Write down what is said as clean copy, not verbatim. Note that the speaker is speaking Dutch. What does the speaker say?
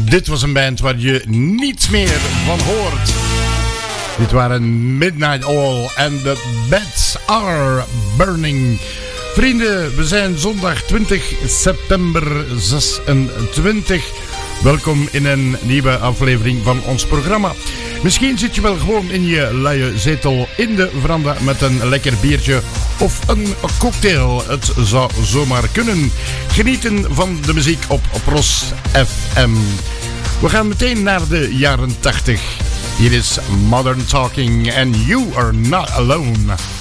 Dit was een band waar je niets meer van hoort. Dit waren Midnight Oil en The Beds Are Burning. Vrienden, we zijn zondag 20 september 26. Welkom in een nieuwe aflevering van ons programma. Misschien zit je wel gewoon in je luie zetel in de veranda met een lekker biertje of een cocktail. Het zou zomaar kunnen. Genieten van de muziek op Pros FM. We gaan meteen naar de jaren 80. Hier is Modern Talking and You Are Not Alone.